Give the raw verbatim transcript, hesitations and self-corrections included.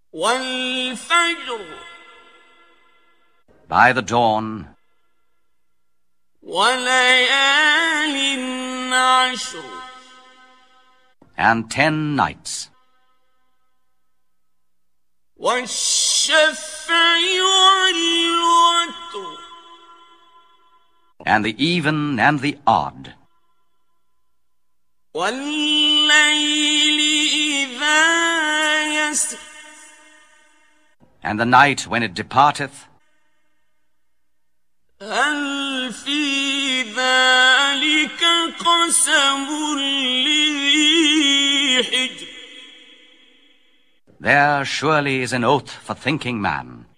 وَالْفَجْرِ By the dawn, وَلَيَالٍ عَشْرٍ and ten nights, وَالشَّفْعِ وَالْوَتْرِ and the even and the odd, وَاللَّيْلِ إِذَا يَسْرِ and the night when it departeth. هَلْ فِي ذَلِكَ قَسَمٌ لِّذِي حِجْرٍ There surely is an oath for thinking man.